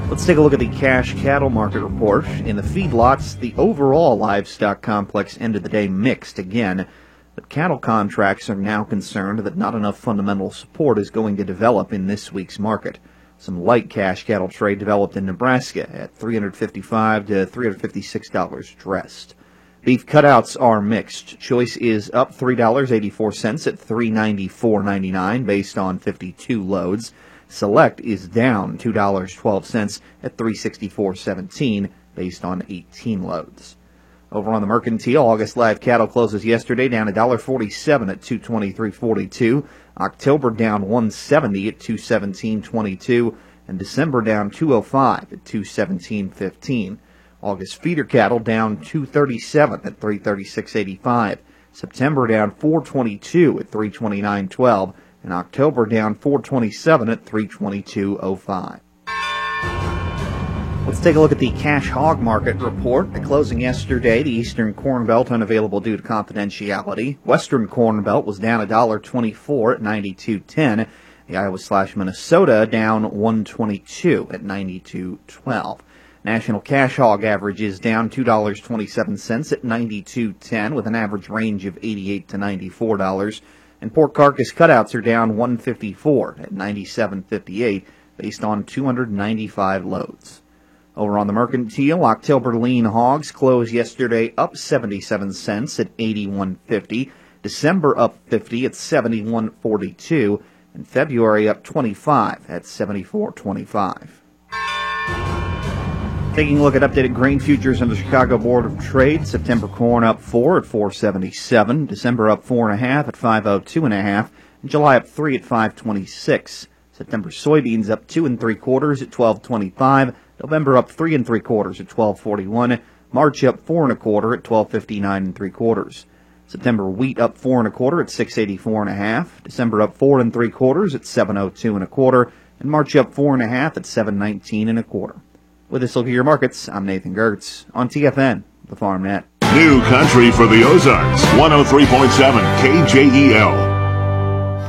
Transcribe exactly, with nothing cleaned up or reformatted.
Let's take a look at the cash cattle market report. In the feedlots, the overall livestock complex ended the day mixed again, but cattle contracts are now concerned that not enough fundamental support is going to develop in this week's market. Some light cash cattle trade developed in Nebraska at three hundred fifty-five to three hundred fifty-six dollars dressed. Beef cutouts are mixed. Choice is up three dollars and eighty-four cents at three ninety-four ninety-nine based on fifty-two loads. Select is down two dollars and twelve cents at three sixty-four seventeen based on eighteen loads. Over on the mercantile, August live cattle closes yesterday down one dollar and forty-seven cents at two twenty-three forty-two. October down one seventy at two seventeen twenty-two, and December down two oh five at two seventeen fifteen. August feeder cattle down two thirty-seven at three thirty-six eighty-five. September down four twenty-two at three twenty-nine twelve. And October down four twenty-seven at three twenty-two oh five. Let's take a look at the cash hog market report. At closing yesterday, the Eastern Corn Belt unavailable due to confidentiality. Western Corn Belt was down one dollar and twenty-four cents at ninety-two ten. The Iowa slash Minnesota down one twenty-two at ninety-two twelve. National cash hog average is down two dollars and twenty-seven cents at ninety-two ten with an average range of eighty-eight to ninety-four dollars. And pork carcass cutouts are down one fifty-four at ninety-seven fifty-eight based on two hundred ninety-five loads. Over on the mercantile, October lean hogs closed yesterday up seventy-seven cents at eighty-one fifty. December up fifty at seventy-one forty-two. And February up twenty-five at seventy-four twenty-five. Taking a look at updated grain futures on the Chicago Board of Trade, September corn up four at four seventy-seven, December up four and a half at five oh two and a half, and July up three at five twenty-six. September soybeans up two and three quarters at twelve twenty-five, November up three and three quarters at twelve forty-one, March up four and a quarter at twelve fifty-nine and three quarters. September wheat up four and a quarter at six eighty-four and a half, December up four and three quarters at seven oh two and a quarter, and March up four and a half at seven nineteen and a quarter. With this look at your markets, I'm Nathan Gertz on T F N, the Farm Net. New country for the Ozarks, one oh three point seven K J E L.